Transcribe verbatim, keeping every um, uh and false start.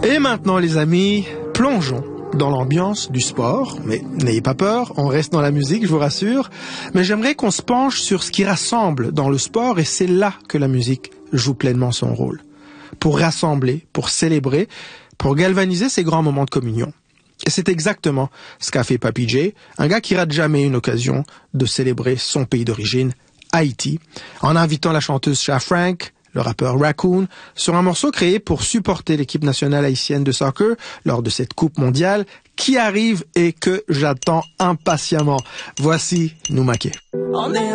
Et maintenant les amis, plongeons dans l'ambiance du sport, mais n'ayez pas peur, on reste dans la musique, je vous rassure, mais j'aimerais qu'on se penche sur ce qui rassemble dans le sport et c'est là que la musique joue pleinement son rôle. Pour rassembler, pour célébrer, pour galvaniser ces grands moments de communion. Et c'est exactement ce qu'a fait Papy J, un gars qui rate jamais une occasion de célébrer son pays d'origine, Haïti, en invitant la chanteuse Cha Frank, le rappeur Raccoon, sur un morceau créé pour supporter l'équipe nationale haïtienne de soccer lors de cette Coupe mondiale qui arrive et que j'attends impatiemment. Voici Nous Maquet. On est